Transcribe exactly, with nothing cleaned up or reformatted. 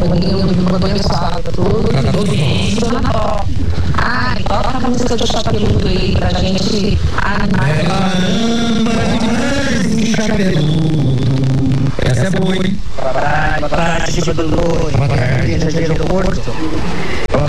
Eu domingo abençoado a todos. Pra todos nós. Dona Top. Ai, toca a música do Chapeludo aí pra gente animar. Ela ama demais o Chapeludo. Essa é boa, hein? Boa tarde, boa tarde, Chapeludo. Boa tarde. Dia do aeroporto.